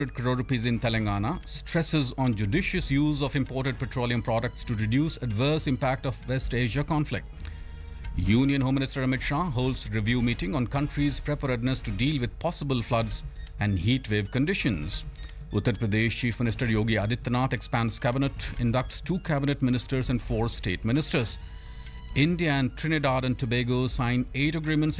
crore rupees in Telangana, stresses on judicious use of imported petroleum products to reduce adverse impact of West Asia conflict. Union Home Minister Amit Shah holds review meeting on country's preparedness to deal with possible floods and heat wave conditions. Uttar Pradesh Chief Minister Yogi Adityanath expands cabinet, inducts 2 cabinet ministers and 4 state ministers. India and Trinidad and Tobago sign 8 agreements